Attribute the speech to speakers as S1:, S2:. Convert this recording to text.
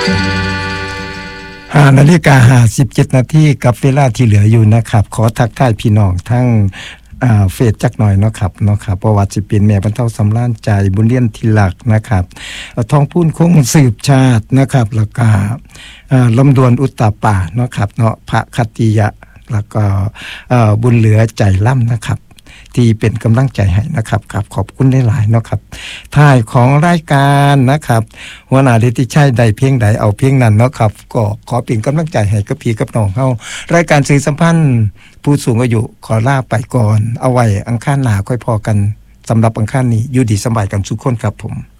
S1: 5:57 น.กับเวลาที่เหลืออยู่นะครับขอทักทายพี่น้องทั้งเฟซจักหน่อยเนาะครับประวัติสิเป็นแม่บรรเทาสำราญใจบุญเลี้ยนที่หลักนะครับทองพูนคงสืบชาตินะครับแล้วก็ลำดวนอุตตาป่าเนาะครับเนาะพระคติยะแล้วก็บุญเหลือใจล่ำนะครับที่เป็นกำลังใจให้นะครับครับขอบคุณหลายๆเนาะครับท้ายของรายการนะครับหัวหน้าฤทธิชัยใดเพียงใดเอาเพียงนั้นเนาะครับก็ขอเป็นกำลังใจให้กับพี่กับน้องเฮารายการสื่อสัมพันธ์ผู้สูงอายุขอลาไปก่อนเอาไว้อังคารหน้าค่อยพอกันสำหรับอังคารนี้อยู่ดีสบายกันทุกคนครับผม